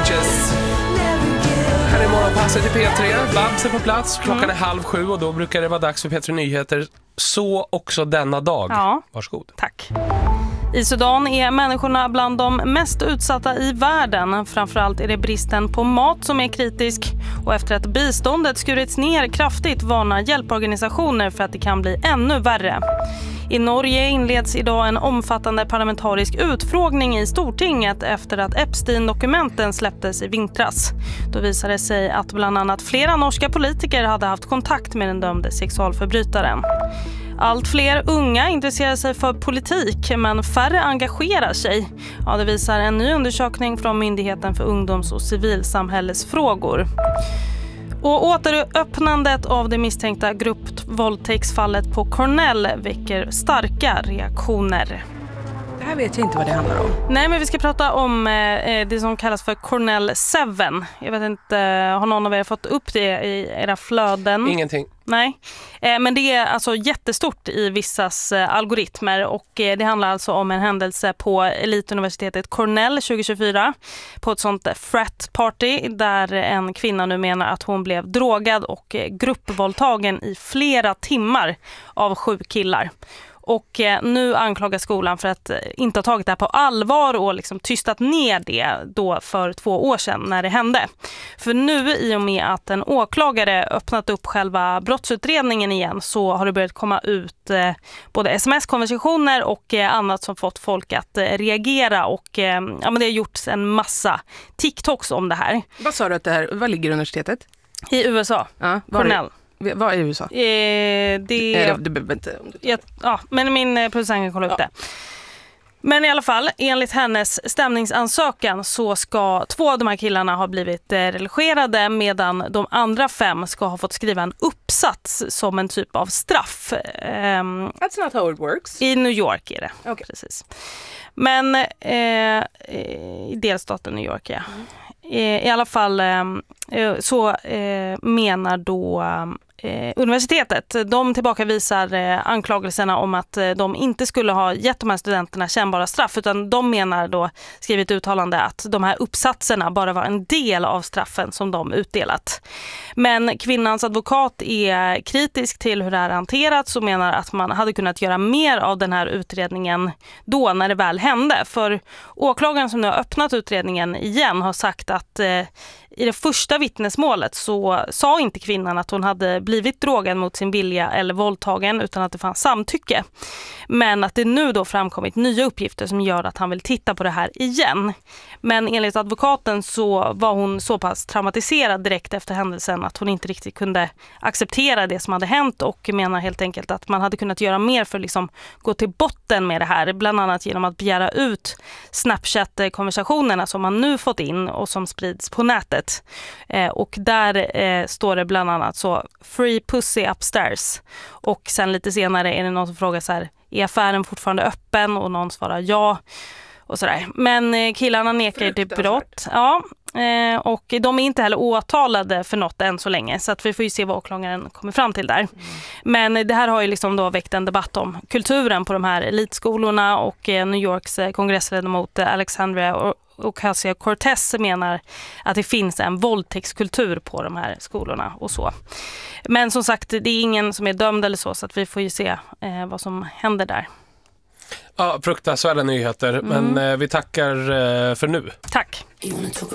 Beaches. Här är morgonpasset i P3. Babs är på plats. Klockan är 6:30 och då brukar det vara dags för P3 Nyheter. Så också denna dag. Ja. Varsågod. Tack. I Sudan är människorna bland de mest utsatta i världen. Framförallt är det bristen på mat som är kritisk. Och efter att biståndet skurits ner kraftigt varnar hjälporganisationer för att det kan bli ännu värre. I Norge inleds idag en omfattande parlamentarisk utfrågning i Stortinget efter att Epstein-dokumenten släpptes i vintras. Då visade det sig att bland annat flera norska politiker hade haft kontakt med den dömde sexualförbrytaren. Allt fler unga intresserar sig för politik, men färre engagerar sig. Ja, det visar en ny undersökning från Myndigheten för ungdoms- och civilsamhällesfrågor. Och återöppnandet av det misstänkta gruppvåldtäktsfallet på Cornell väcker starka reaktioner. Det här vet jag inte vad det handlar om. Nej, men vi ska prata om det som kallas för Cornell 7. Jag vet inte, har någon av er fått upp det i era flöden? Ingenting. Nej, men det är alltså jättestort i vissas algoritmer och det handlar alltså om en händelse på elituniversitetet Cornell 2024 på ett sånt frat party där en kvinna nu menar att hon blev drogad och gruppvåldtagen i flera timmar av 7 killar. Och nu anklagar skolan för att inte ha tagit det här på allvar och liksom tystat ner det då för 2 år sedan när det hände. För nu i och med att en åklagare öppnat upp själva brottsutredningen igen så har det börjat komma ut både sms-konversationer och annat som fått folk att reagera och ja, men det har gjorts en massa TikToks om det här. Vad sa du att det här, var ligger universitetet? I USA, Ja, Cornell. Vad är USA? Men min producent kan kolla upp det. Men i alla fall, enligt hennes stämningsansökan så ska 2 av de här killarna ha blivit religerade medan de andra 5 ska ha fått skriva en uppsats som en typ av straff. That's not how it works. I New York är det, Okay. precis. Men i delstaten New York, ja. I alla fall så menar då universitetet, de tillbakavisar anklagelserna om att de inte skulle ha gett de här studenterna kännbara straff, utan de menar då, skrivit uttalande, att de här uppsatserna bara var en del av straffen som de utdelat. Men kvinnans advokat är kritisk till hur det här hanterats och menar att man hade kunnat göra mer av den här utredningen då när det väl hände. För åklagaren som nu har öppnat utredningen igen har sagt att i det första vittnesmålet så sa inte kvinnan att hon hade blivit drogad mot sin vilja eller våldtagen utan att det fanns samtycke. Men att det nu då framkommit nya uppgifter som gör att han vill titta på det här igen. Men enligt advokaten så var hon så pass traumatiserad direkt efter händelsen att hon inte riktigt kunde acceptera det som hade hänt och menar helt enkelt att man hade kunnat göra mer för att liksom gå till botten med det här. Bland annat genom att begära ut Snapchat-konversationerna som man nu fått in och som sprids på nätet. Och där står det bland annat så free pussy upstairs och sen lite senare är det någon som frågar så här, är affären fortfarande öppen? Och någon svarar ja och sådär. Men killarna nekar till brott. Ja, och de är inte heller åtalade för något än så länge så att vi får ju se vad åklagaren kommer fram till där. Men det här har ju liksom då väckt en debatt om kulturen på de här elitskolorna och New Yorks kongressledamot Alexandria Ocasio-Cortez menar att det finns en våldtäktskultur på de här skolorna och så. Men som sagt, det är ingen som är dömd eller så att vi får ju se vad som händer där. Ja, fruktansvärda nyheter, men vi tackar för nu. Tack.